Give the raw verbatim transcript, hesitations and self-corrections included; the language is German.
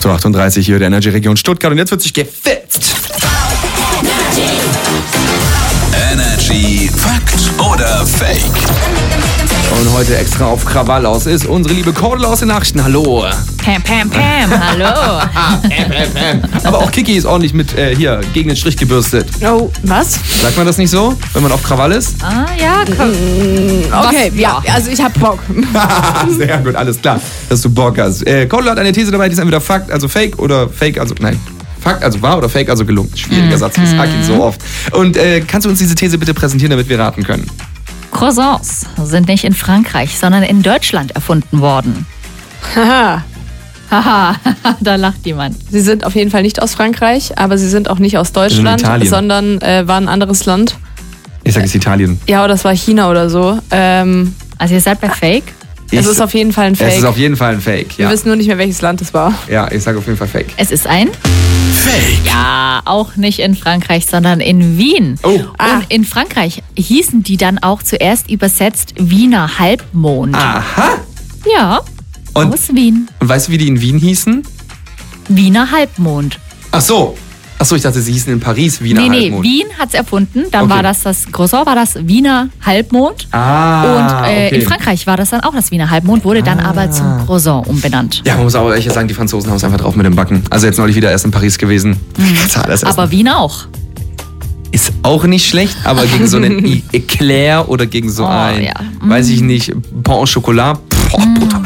acht Uhr achtunddreißig hier der Energy Region Stuttgart und jetzt wird sich gefetzt. Energy Fakt oder Fake? Und heute extra auf Krawall aus ist unsere liebe Cordula aus den Nachrichten. Hallo. Pam, Pam, Pam, hallo. Pam, Pam, Pam. Aber auch Kiki ist ordentlich mit äh, hier gegen den Strich gebürstet. Oh, was? Sagt man das nicht so, wenn man auf Krawall ist? Ah, ja, komm. Okay, was? ja, also ich hab Bock. Sehr gut, alles klar, dass du Bock hast. Äh, Cordula hat eine These dabei, die ist entweder Fakt, also Fake oder Fake, also nein. Fakt, also wahr oder Fake, also gelungen. Schwieriger Satz, ich sag ihn so oft. Und äh, kannst du uns diese These bitte präsentieren, damit wir raten können? Croissants sind nicht in Frankreich, sondern in Deutschland erfunden worden. Haha. Haha, da lacht jemand. Sie sind auf jeden Fall nicht aus Frankreich, aber sie sind auch nicht aus Deutschland, Italien. sondern äh, waren ein anderes Land. Ich sag es Italien. Ja, oder das war China oder so. Ähm, Also ihr seid bei Fake? Ich, es ist auf jeden Fall ein Fake. Es ist auf jeden Fall ein Fake, Wir ja. wissen nur nicht mehr, welches Land es war. Ja, ich sage auf jeden Fall Fake. Es ist ein? Fake. Ja, auch nicht in Frankreich, sondern in Wien. Oh. Ah. Und in Frankreich hießen die dann auch zuerst übersetzt Wiener Halbmond. Aha. Ja, Und, aus Wien. und weißt du, wie die in Wien hießen? Wiener Halbmond. Ach so. Ach so, ich dachte, sie hießen in Paris Wiener nee, nee, Halbmond. Wien hat es erfunden. Dann Okay. war das das Croissant, war das Wiener Halbmond. Ah, Und äh, okay. in Frankreich war das dann auch das Wiener Halbmond, wurde dann aber zum Croissant umbenannt. Ja, man muss aber ehrlich sagen, die Franzosen haben es einfach drauf mit dem Backen. Also jetzt neulich wieder erst in Paris gewesen. Das war alles Aber Wien auch. ist auch nicht schlecht, aber gegen so einen Eclair oder gegen so Oh, ein, ja. weiß ich nicht, Pain au Chocolat, boah, brutal.